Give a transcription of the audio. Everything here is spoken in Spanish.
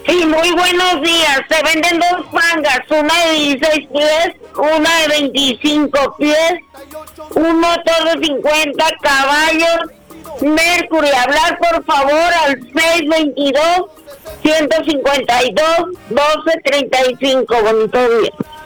Sí, muy buenos días. Se venden dos mangas, una de 16 pies, una de 25 pies, un motor de 50 caballos, Mercury. Hablar por favor al 622-152-1235. Bonito día.